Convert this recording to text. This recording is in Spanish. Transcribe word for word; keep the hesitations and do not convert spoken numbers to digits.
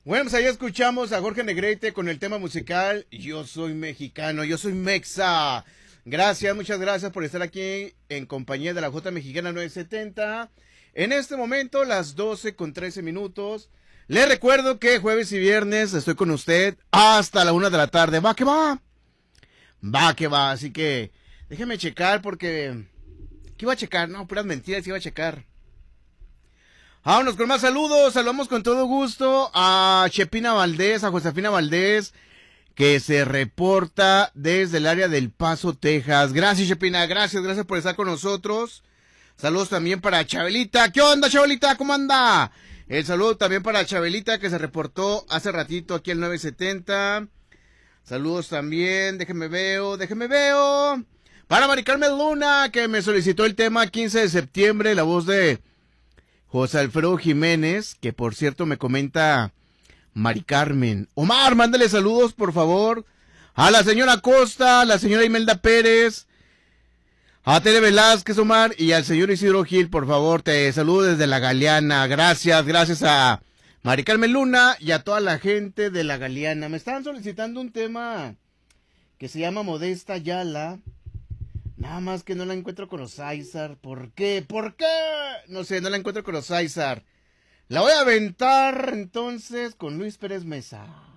Bueno, pues ahí escuchamos a Jorge Negrete con el tema musical Yo soy mexicano, yo soy mexa. Gracias, muchas gracias por estar aquí en compañía de la J Mexicana novecientos setenta. En este momento, las doce con trece minutos. Les recuerdo que jueves y viernes estoy con usted hasta la una de la tarde. Va que va. Va que va. Así que déjeme checar porque... ¿Qué iba a checar? No, puras mentiras, iba a checar. Vámonos con más saludos. Saludamos con todo gusto a Chepina Valdés, a Josefina Valdés, que se reporta desde el área del Paso, Texas. Gracias, Chepina. Gracias, gracias por estar con nosotros. Saludos también para Chabelita. ¿Qué onda, Chabelita? ¿Cómo anda? El saludo también para Chabelita, que se reportó hace ratito aquí el nueve setenta. Saludos también. Déjenme veo, déjenme veo. Para Mari Carmen Luna, que me solicitó el tema quince de septiembre, la voz de José Alfredo Jiménez, que por cierto me comenta Mari Carmen. Omar, mándale saludos, por favor. A la señora Costa, a la señora Imelda Pérez, a Tere Velázquez, Omar, y al señor Isidro Gil, por favor, te saludo desde La Galeana. Gracias, gracias a Mari Carmen Luna y a toda la gente de La Galeana. Me estaban solicitando un tema que se llama Modesta Yala. Nada más que no la encuentro con los Aizar. ¿Por qué? ¿Por qué? No sé, no la encuentro con los Aizar. La voy a aventar entonces con Luis Pérez Mesa.